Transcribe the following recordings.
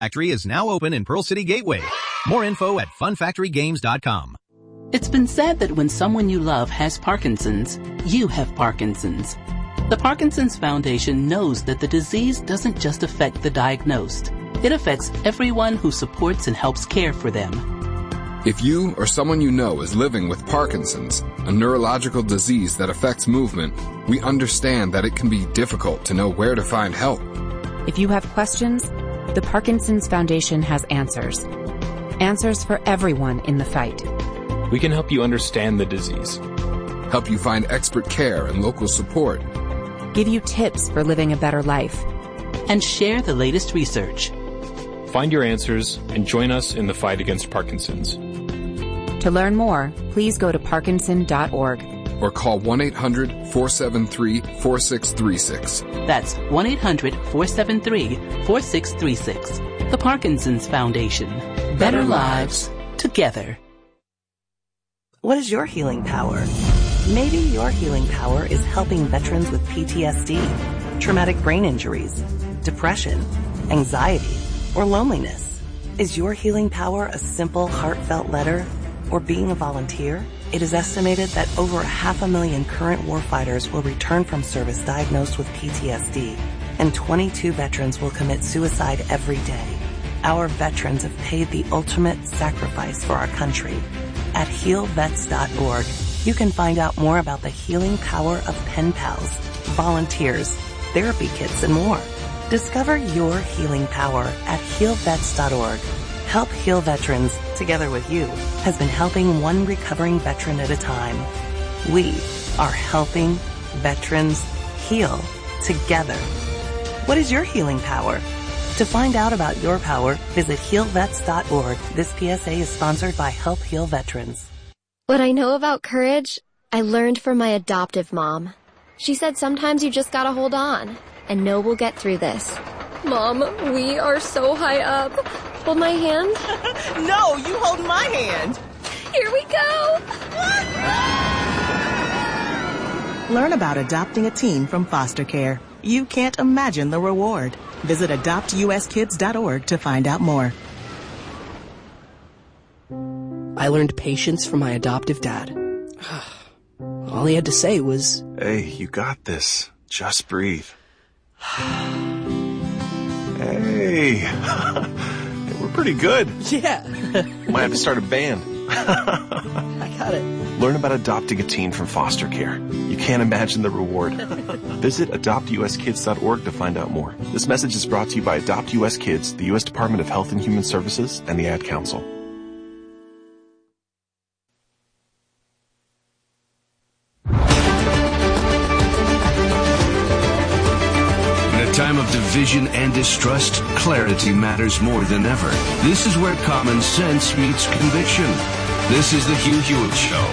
Factory is now open in Pearl City Gateway. More info at funfactorygames.com. It's been said that when someone you love has Parkinson's, you have Parkinson's. The Parkinson's Foundation knows that the disease doesn't just affect the diagnosed. It affects everyone who supports and helps care for them. If you or someone you know is living with Parkinson's, a neurological disease that affects movement, we understand that it can be difficult to know where to find help. If you have questions, the Parkinson's Foundation has answers. Answers for everyone in the fight. We can help you understand the disease, help you find expert care and local support, give you tips for living a better life, and share the latest research. Find your answers and join us in the fight against Parkinson's. To learn more, please go to parkinson.org or call 1-800-473-4636. That's 1-800-473-4636. The Parkinson's Foundation. Better lives together. What is your healing power? Maybe your healing power is helping veterans with PTSD, traumatic brain injuries, depression, anxiety, or loneliness. Is your healing power a simple, heartfelt letter or being a volunteer? It is estimated that over 500,000 current warfighters will return from service diagnosed with PTSD, and 22 veterans will commit suicide every day. Our veterans have paid the ultimate sacrifice for our country. At healvets.org, you can find out more about the healing power of pen pals, volunteers, therapy kits, and more. Discover your healing power at healvets.org. Help Heal Veterans, together with you, has been helping one recovering veteran at a time. We are helping veterans heal together. What is your healing power? To find out about your power, visit healvets.org. This PSA is sponsored by Help Heal Veterans. What I know about courage, I learned from my adoptive mom. She said sometimes you just gotta hold on and know we'll get through this. Mom, we are so high up. Hold my hand. No, you hold my hand. Here we go. Learn about adopting a teen from foster care. You can't imagine the reward. Visit adoptuskids.org to find out more. I learned patience from my adoptive dad. All he had to say was, "Hey, you got this. Just breathe." Hey, we're pretty good. Yeah. Might have to start a band. I got it. Learn about adopting a teen from foster care. You can't imagine the reward. Visit adoptuskids.org to find out more. This message is brought to you by Adopt US Kids, the U.S. Department of Health and Human Services, and the Ad Council. In a time of division and distrust, clarity matters more than ever. This is where common sense meets conviction. This is the Hugh Hewitt Show.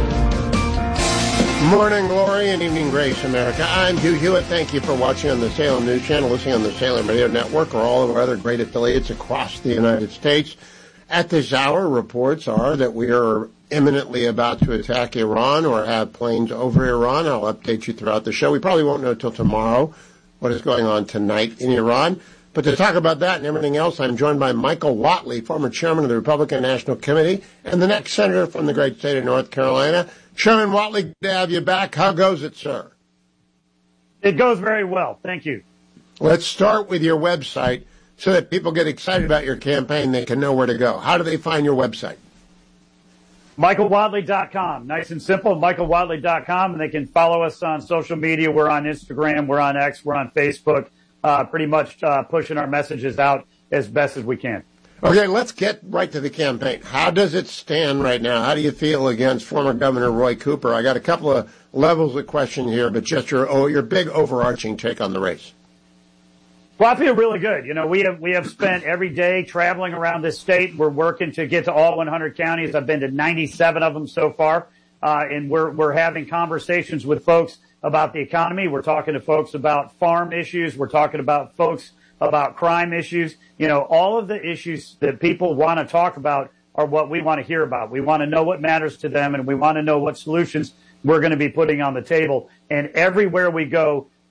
Morning glory and evening grace, America. I'm Hugh Hewitt. Thank you for watching on the Salem News Channel, listening on the Salem Radio Network, or all of our other great affiliates across the United States. At this hour, reports are that we are imminently about to attack Iran or have planes over Iran. I'll update you throughout the show. We probably won't know till tomorrow what is going on tonight in Iran. But to talk about that and everything else, I'm joined by Michael Whatley, former chairman of the Republican National Committee and the next senator from the great state of North Carolina. Chairman Whatley, good to have you back. How goes it, sir? It goes very well. Thank you. Let's start with your website so that people get excited about your campaign. They can know where to go. How do they find your website? MichaelWhatley.com. Nice and simple, MichaelWhatley.com. And they can follow us on social media. We're on Instagram. We're on X. We're on Facebook. Pretty much pushing our messages out as best as we can. Okay, let's get right to the campaign. How does it stand right now? How do you feel against former Governor Roy Cooper? I got a couple of levels of question here, but just your big overarching take on the race. Well, I feel really good. You know, we have spent every day traveling around this state. We're working to get to all 100 counties. I've been to 97 of them so far, and we're having conversations with folks about the economy. We're talking to folks about farm issues. We're talking about folks about crime issues. You know, all of the issues that people want to talk about are what we want to hear about. We want to know what matters to them, and we want to know what solutions we're going to be putting on the table. And everywhere we go,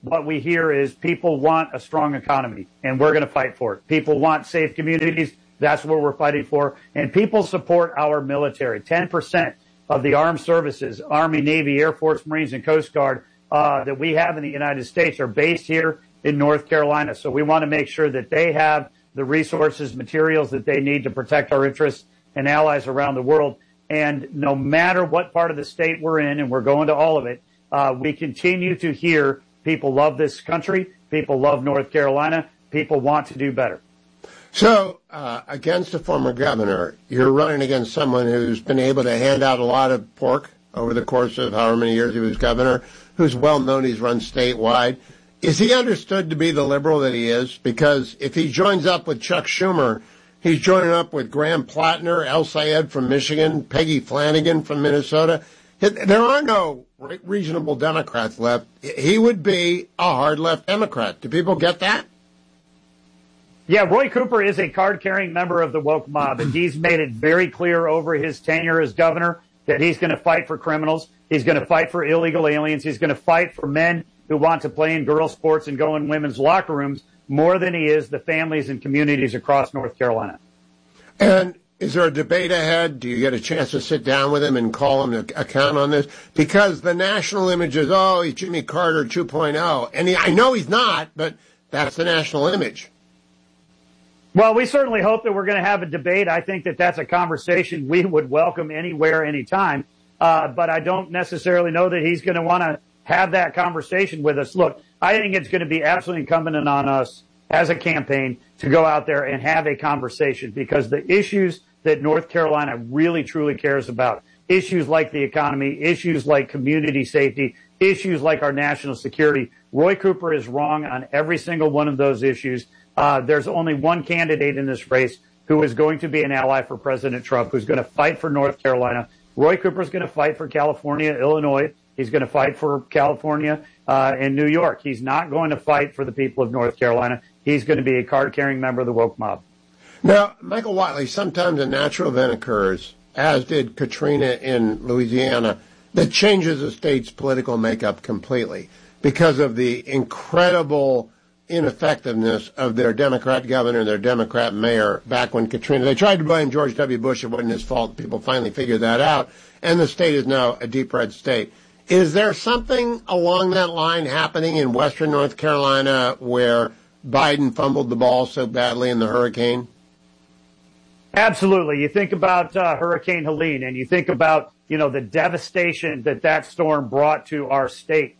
what we hear is people want a strong economy, and we're going to fight for it. People want safe communities. That's what we're fighting for. And people support our military. 10% of the armed services, Army, Navy, Air Force, Marines, and Coast Guard that we have in the United States are based here in North Carolina. So we want to make sure that they have the resources, materials that they need to protect our interests and allies around the world. And no matter what part of the state we're in, and we're going to all of it, we continue to hear people love this country, people love North Carolina, people want to do better. So, against a former governor, you're running against someone who's been able to hand out a lot of pork over the course of however many years he was governor, who's well known, he's run statewide. Is he understood to be the liberal that he is? Because if he joins up with Chuck Schumer, he's joining up with Graham Plattner, El Sayed from Michigan, Peggy Flanagan from Minnesota. There are no reasonable Democrats left. He would be a hard left Democrat. Do people get that? Yeah, Roy Cooper is a card-carrying member of the woke mob, and he's made it very clear over his tenure as governor that he's going to fight for criminals. He's going to fight for illegal aliens. He's going to fight for men who want to play in girls' sports and go in women's locker rooms more than he is the families and communities across North Carolina. And is there a debate ahead? Do you get a chance to sit down with him and call him to account on this? Because the national image is, oh, he's Jimmy Carter 2.0. And I know he's not, but that's the national image. Well, we certainly hope that we're going to have a debate. I think that that's a conversation we would welcome anywhere, anytime. But I don't necessarily know that he's going to want to have that conversation with us. Look, I think it's going to be absolutely incumbent on us as a campaign to go out there and have a conversation, because the issues that North Carolina really, truly cares about, issues like the economy, issues like community safety, issues like our national security, Roy Cooper is wrong on every single one of those issues. There's only one candidate in this race who is going to be an ally for President Trump, who's going to fight for North Carolina. Roy Cooper is going to fight for California, Illinois. He's going to fight for California and New York. He's not going to fight for the people of North Carolina. He's going to be a card-carrying member of the woke mob. Now, Michael Watley, sometimes a natural event occurs, as did Katrina in Louisiana, that changes the state's political makeup completely because of the incredible ineffectiveness of their Democrat governor and their Democrat mayor back when Katrina. They tried to blame George W. Bush. It wasn't his fault. People finally figured that out. And the state is now a deep red state. Is there something along that line happening in western North Carolina where Biden fumbled the ball so badly in the hurricane? Absolutely. You think about Hurricane Helene, and you think about, the devastation that storm brought to our state.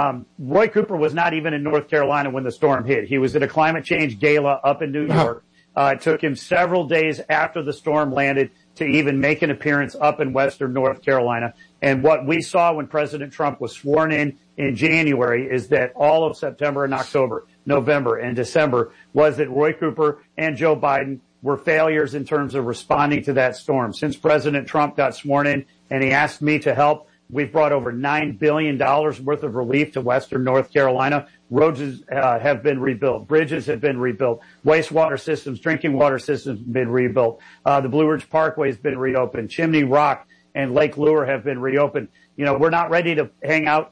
Roy Cooper was not even in North Carolina when the storm hit. He was at a climate change gala up in New York. It took him several days after the storm landed to even make an appearance up in western North Carolina. And what we saw when President Trump was sworn in January is that all of September and October, November and December was that Roy Cooper and Joe Biden were failures in terms of responding to that storm. Since President Trump got sworn in and he asked me to help, we've brought over $9 billion worth of relief to western North Carolina. Roads have been rebuilt. Bridges have been rebuilt. Wastewater systems, drinking water systems have been rebuilt. The Blue Ridge Parkway has been reopened. Chimney Rock and Lake Lure have been reopened. We're not ready to hang out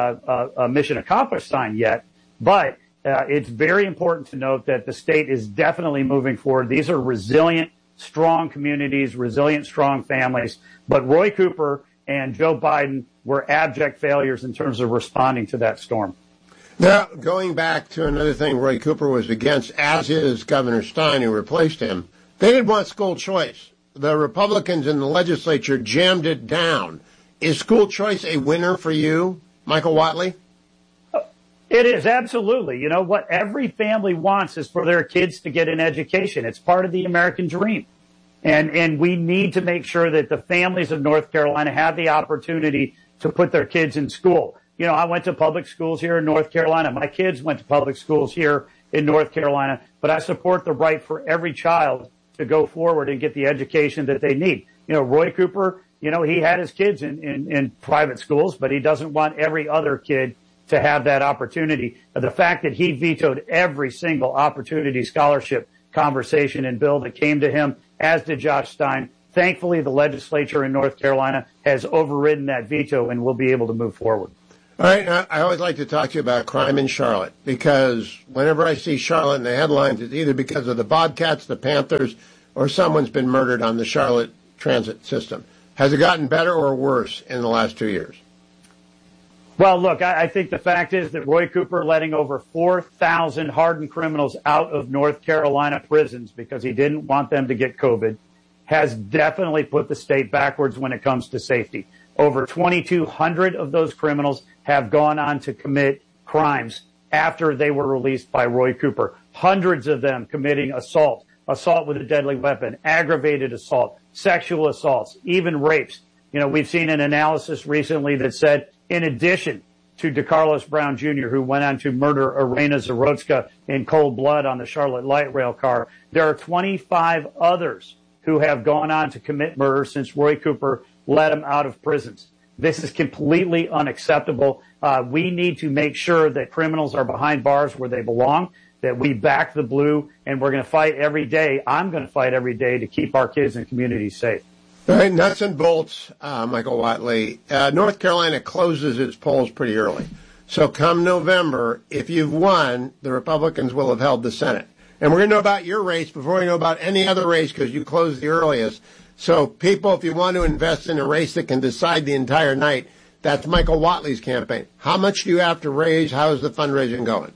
a mission accomplished sign yet, but it's very important to note that the state is definitely moving forward. These are resilient, strong communities, resilient, strong families. But Roy Cooper and Joe Biden were abject failures in terms of responding to that storm. Now, going back to another thing Roy Cooper was against, as is Governor Stein, who replaced him, they didn't want school choice. The Republicans in the legislature jammed it down. Is school choice a winner for you, Michael Watley? It is, absolutely. You know, what every family wants is for their kids to get an education. It's part of the American dream. And we need to make sure that the families of North Carolina have the opportunity to put their kids in school. I went to public schools here in North Carolina. My kids went to public schools here in North Carolina, but I support the right for every child to go forward and get the education that they need. Roy Cooper, he had his kids in private schools, but he doesn't want every other kid to have that opportunity. The fact that he vetoed every single opportunity scholarship conversation and bill that came to him, as did Josh Stein. Thankfully, the legislature in North Carolina has overridden that veto and will be able to move forward. All right, I always like to talk to you about crime in Charlotte, because whenever I see Charlotte in the headlines, it's either because of the Bobcats, the Panthers, or someone's been murdered on the Charlotte transit system. Has it gotten better or worse in the last 2 years? Well, look, I think the fact is that Roy Cooper letting over 4,000 hardened criminals out of North Carolina prisons because he didn't want them to get COVID has definitely put the state backwards when it comes to safety. Over 2,200 of those criminals have gone on to commit crimes after they were released by Roy Cooper. Hundreds of them committing assault with a deadly weapon, aggravated assault, sexual assaults, even rapes. You know, we've seen an analysis recently that said, in addition to DeCarlos Brown Jr., who went on to murder Irena Zarotska in cold blood on the Charlotte Light Rail car, there are 25 others who have gone on to commit murder since Roy Cooper let them out of prisons. This is completely unacceptable. We need to make sure that criminals are behind bars where they belong, that we back the blue, and we're going to fight every day. I'm going to fight every day to keep our kids and communities safe. All right, nuts and bolts, Michael Whatley. North Carolina closes its polls pretty early. So come November, if you've won, the Republicans will have held the Senate. And we're going to know about your race before we know about any other race because you closed the earliest. So people, if you want to invest in a race that can decide the entire night, that's Michael Whatley's campaign. How much do you have to raise? How is the fundraising going?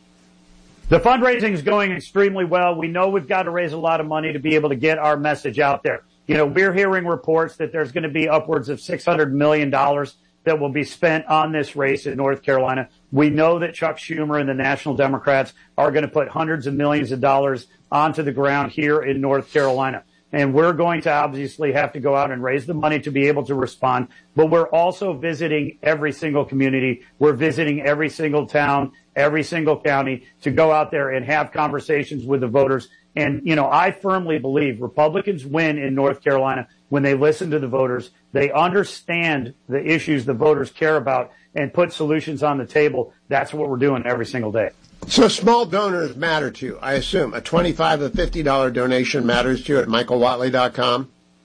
The fundraising is going extremely well. We know we've got to raise a lot of money to be able to get our message out there. You know, we're hearing reports that there's going to be upwards of $600 million that will be spent on this race in North Carolina. We know that Chuck Schumer and the National Democrats are going to put hundreds of millions of dollars onto the ground here in North Carolina. And we're going to obviously have to go out and raise the money to be able to respond. But we're also visiting every single community. We're visiting every single town, every single county to go out there and have conversations with the voters. And, you know, I firmly believe Republicans win in North Carolina when they listen to the voters. They understand the issues the voters care about and put solutions on the table. That's what we're doing every single day. So small donors matter to you, I assume. A $25 to $50 donation matters to you at michaelwhatley.com?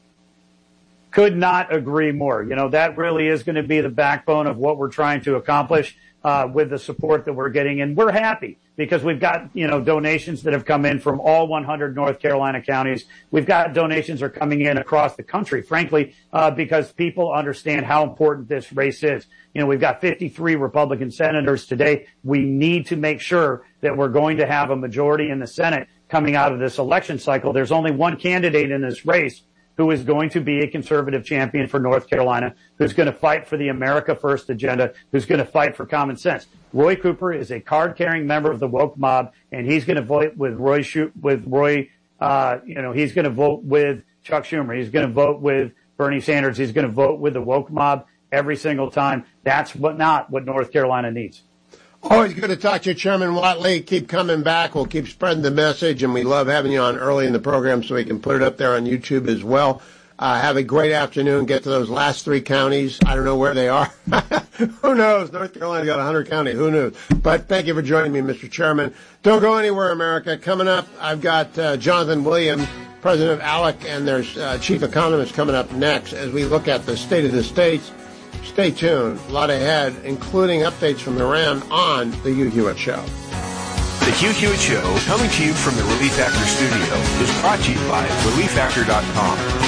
Could not agree more. You know, that really is going to be the backbone of what we're trying to accomplish with the support that we're getting. And we're happy because we've got, you know, donations that have come in from all 100 North Carolina counties. We've got donations are coming in across the country, frankly, because people understand how important this race is. You know, we've got 53 Republican senators today. We need to make sure that we're going to have a majority in the Senate coming out of this election cycle. There's only one candidate in this race who is going to be a conservative champion for North Carolina, who's going to fight for the America First agenda, who's going to fight for common sense. Roy Cooper is a card-carrying member of the woke mob, and he's going to vote with he's going to vote with Chuck Schumer. He's going to vote with Bernie Sanders. He's going to vote with the woke mob every single time. That's not what North Carolina needs. Always good to talk to you, Chairman Whatley. Keep coming back. We'll keep spreading the message, and we love having you on early in the program so we can put it up there on YouTube as well. Have a great afternoon. Get to those last three counties. I don't know where they are. Who knows? North Carolina got 100 counties. Who knew? But thank you for joining me, Mr. Chairman. Don't go anywhere, America. Coming up, I've got Jonathan Williams, president of ALEC, and their chief economist coming up next as we look at the state of the states. Stay tuned. A lot ahead, including updates from Iran on The Hugh Hewitt Show. The Hugh Hewitt Show, coming to you from the Relief Factor studio, is brought to you by ReliefFactor.com.